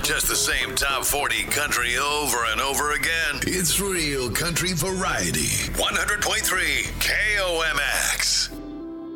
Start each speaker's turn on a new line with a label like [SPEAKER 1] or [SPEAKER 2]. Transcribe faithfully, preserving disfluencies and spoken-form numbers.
[SPEAKER 1] Not just the same top forty country over and over again. It's real country variety. one hundred point three K O M X.